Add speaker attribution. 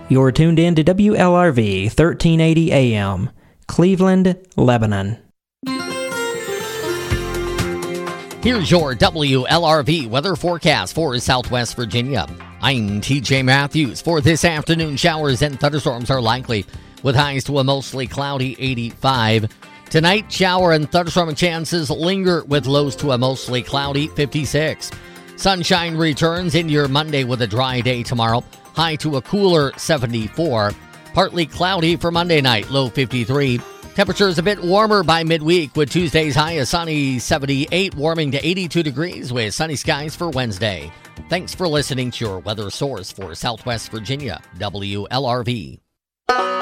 Speaker 1: You're tuned in to WLRV 1380 AM, Cleveland, Lebanon.
Speaker 2: Here's your WLRV weather forecast for Southwest Virginia. I'm TJ Matthews. For this afternoon, showers and thunderstorms are likely, with highs to a mostly cloudy 85. Tonight, shower and thunderstorm chances linger with lows to a mostly cloudy 56. Sunshine returns into your Monday with a dry day tomorrow, high to a cooler 74. Partly cloudy for Monday night, low 53. Temperatures a bit warmer by midweek, with Tuesday's high a sunny 78, warming to 82 degrees with sunny skies for Wednesday. Thanks for listening to your weather source for Southwest Virginia, WLRV.